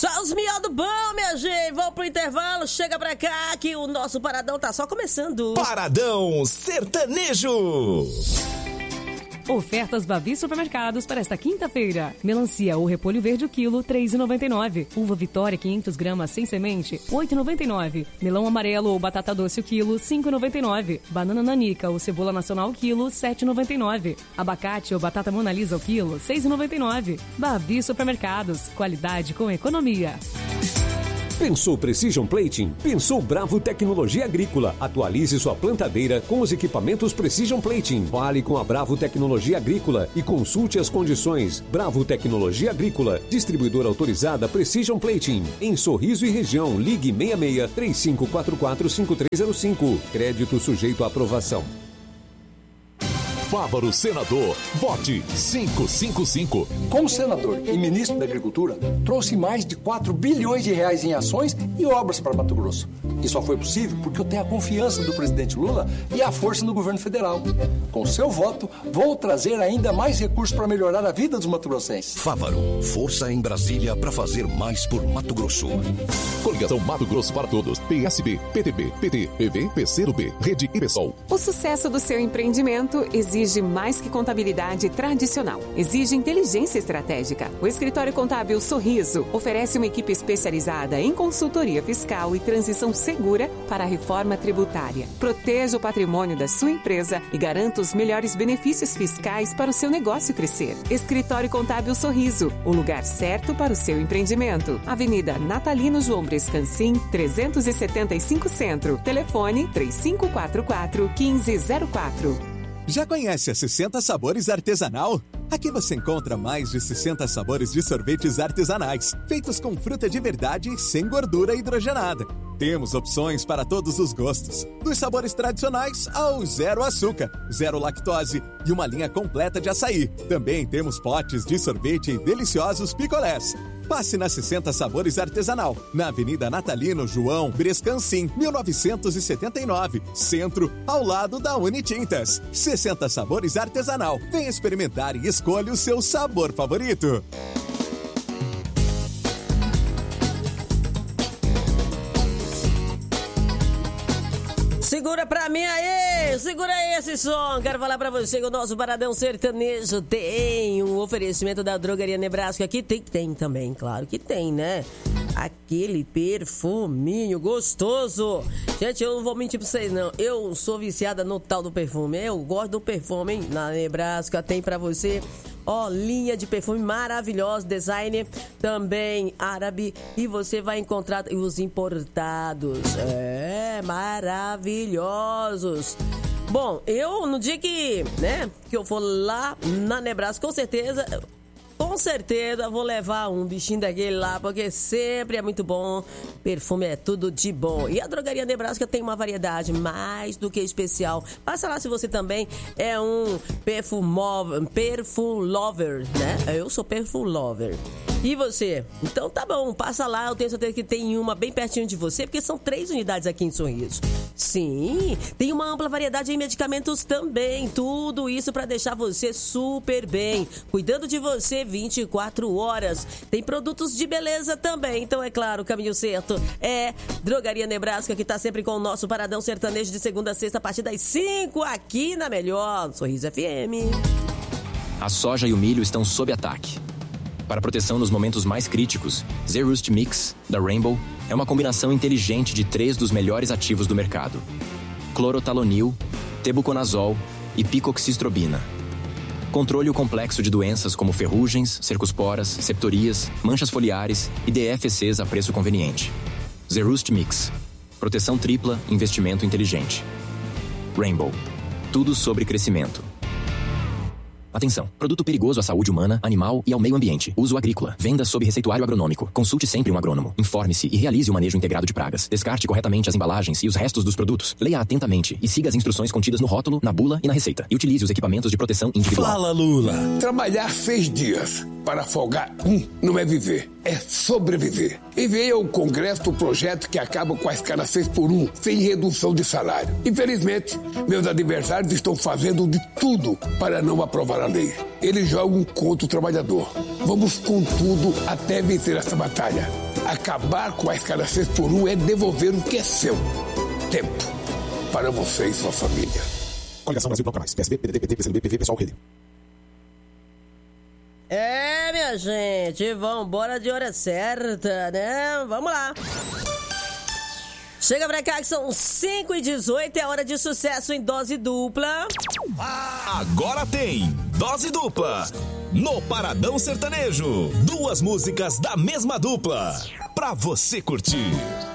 Só os miados bom, minha gente. Vamos pro intervalo, chega pra cá que o nosso Paradão tá só começando. Paradão Sertanejo. Ofertas Bavi Supermercados para esta quinta-feira. Melancia ou repolho verde o quilo, R$ 3,99. Uva Vitória 500 gramas sem semente, R$ 8,99. Melão amarelo ou batata doce o quilo, R$ 5,99. Banana nanica ou cebola nacional o quilo, R$ 7,99. Abacate ou batata Mona Lisa o quilo, R$ 6,99. Bavi Supermercados, qualidade com economia. Pensou Precision Plating? Pensou Bravo Tecnologia Agrícola. Atualize sua plantadeira com os equipamentos Precision Plating. Fale com a Bravo Tecnologia Agrícola e consulte as condições. Bravo Tecnologia Agrícola, distribuidora autorizada Precision Plating. Em Sorriso e região, ligue 66-3544-5305. Crédito sujeito à aprovação. Fávaro Senador, vote 555. Como senador e ministro da Agricultura, trouxe mais de 4 bilhões de reais em ações e obras para Mato Grosso. E só foi possível porque eu tenho a confiança do presidente Lula e a força do governo federal. Com seu voto, vou trazer ainda mais recursos para melhorar a vida dos mato-grossenses. Fávaro, força em Brasília para fazer mais por Mato Grosso. Coligação Mato Grosso para Todos, PSB, PTB, PT, PV, PCdoB, Rede e PSOL. O sucesso do seu empreendimento exige mais que contabilidade tradicional. Exige inteligência estratégica. O Escritório Contábil Sorriso oferece uma equipe especializada em consultoria fiscal e transição segura para a reforma tributária. Proteja o patrimônio da sua empresa e garanta os melhores benefícios fiscais para o seu negócio crescer. Escritório Contábil Sorriso, o lugar certo para o seu empreendimento. Avenida Natalino João Brescancin, 375 Centro. Telefone 3544-1504. Já conhece a 60 Sabores Artesanal? Aqui você encontra mais de 60 sabores de sorvetes artesanais, feitos com fruta de verdade e sem gordura hidrogenada. Temos opções para todos os gostos, dos sabores tradicionais ao zero açúcar, zero lactose e uma linha completa de açaí. Também temos potes de sorvete e deliciosos picolés. Passe na 60 Sabores Artesanal, na Avenida Natalino João Brescancin, 1979, Centro, ao lado da Unitintas. 60 Sabores Artesanal. Venha experimentar e escolha o seu sabor favorito. Segura pra mim aí, segura aí esse som. Quero falar pra você que o nosso Paradão Sertanejo tem um oferecimento da Drogaria Nebraska, que tem também, claro que tem, né? Aquele perfuminho gostoso. Gente, eu não vou mentir pra vocês, não. Eu sou viciada no tal do perfume. Eu gosto do perfume, hein? Na Nebraska tem pra você. Ó, linha de perfume maravilhosa, design também árabe, e você vai encontrar os importados, maravilhosos. Bom, eu no dia que eu for lá na Nebraska, com certeza vou levar um bichinho daquele lá, porque sempre é muito bom. Perfume é tudo de bom. E a Drogaria Nebraska tem uma variedade mais do que especial. Passa lá se você também é um perfume lover, né? Eu sou perfume lover. E você? Então tá bom, passa lá, eu tenho certeza que tem uma bem pertinho de você, porque são 3 unidades aqui em Sorriso. Sim, tem uma ampla variedade em medicamentos também, tudo isso pra deixar você super bem, cuidando de você 24 horas. Tem produtos de beleza também, então é claro, o caminho certo é Drogaria Nebraska, que tá sempre com o nosso Paradão Sertanejo de segunda a sexta, a partir das 5, aqui na melhor Sorriso FM. A soja e o milho estão sob ataque. Para proteção nos momentos mais críticos, Zerust Mix, da Rainbow, é uma combinação inteligente de 3 dos melhores ativos do mercado: clorotalonil, tebuconazol e picoxistrobina. Controle o complexo de doenças como ferrugens, cercosporas, septorias, manchas foliares e DFCs a preço conveniente. Zerust Mix. Proteção tripla, investimento inteligente. Rainbow. Tudo sobre crescimento. Atenção! Produto perigoso à saúde humana, animal e ao meio ambiente. Uso agrícola. Venda sob receituário agronômico. Consulte sempre um agrônomo. Informe-se e realize o manejo integrado de pragas. Descarte corretamente as embalagens e os restos dos produtos. Leia atentamente e siga as instruções contidas no rótulo, na bula e na receita. E utilize os equipamentos de proteção individual. Fala, Lula! Trabalhar 6 dias para folgar não é viver, é sobreviver. Enviei ao Congresso o projeto que acaba com a escala 6x1, sem redução de salário. Infelizmente, meus adversários estão fazendo de tudo para não aprovar a lei. Eles jogam contra o trabalhador. Vamos com tudo até vencer essa batalha. Acabar com a escassez por um é devolver o que é seu. Tempo. Para você e sua família. Coligação Brasil Bloco Mais. PSB, PDT, PT, PCdoB, PV, PSOL, Rede. Minha gente, vambora de hora certa, né? Vamos lá. Chega pra cá que são 5h18, é hora de sucesso em dose dupla. Agora tem dose dupla no Paradão Sertanejo. 2 músicas da mesma dupla pra você curtir.